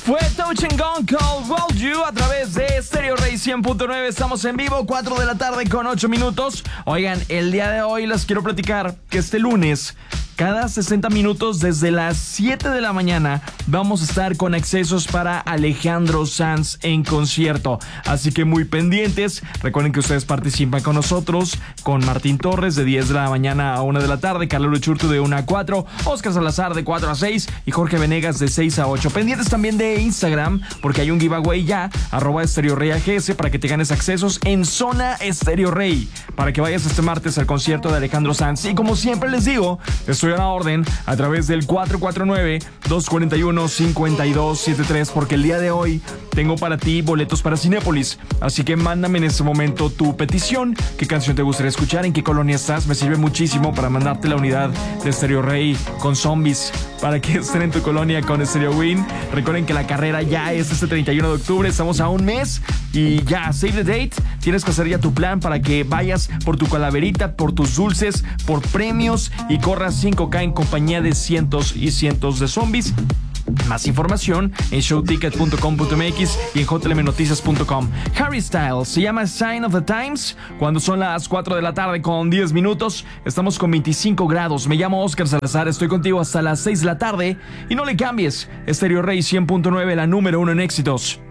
Fue Touch and Gone con Roll You a través de Stereo Rey 100.9. Estamos en vivo, 4 de la tarde con 8 minutos. Oigan, el día de hoy les quiero platicar que este lunes, cada 60 minutos desde las 7 de la mañana, vamos a estar con accesos para Alejandro Sanz en concierto. Así que muy pendientes. Recuerden que ustedes participan con nosotros, con Martín Torres de 10 de la mañana a 1 de la tarde, Carlos Lechurtu de 1 a 4, Oscar Salazar de 4 a 6 y Jorge Venegas de 6 a 8. Pendientes también de Instagram, porque hay un giveaway ya, @StereoReyAGS, para que te ganes accesos en Zona Estéreo Rey, para que vayas este martes al concierto de Alejandro Sanz. Y como siempre les digo, estoy a la orden a través del 449-241-5273, porque el día de hoy tengo para ti boletos para Cinépolis. Así que mándame en este momento tu petición, qué canción te gustaría escuchar, en qué colonia estás. Me sirve muchísimo para mandarte la unidad de Stereo Rey con zombies para que estén en tu colonia con Stereo Win. Recuerden que la carrera ya es este 31 de octubre, estamos a un mes y ya, save the date. Tienes que hacer ya tu plan para que vayas por tu calaverita, por tus dulces, por premios y corras 5K en compañía de cientos y cientos de zombies. Más información en showticket.com.mx y en jlmnoticias.com. Harry Styles se llama Sign of the Times. Cuando son las 4 de la tarde con 10 minutos, estamos con 25 grados. Me llamo Oscar Salazar, estoy contigo hasta las 6 de la tarde. Y no le cambies, Stereo Rey 100.9, la número 1 en éxitos.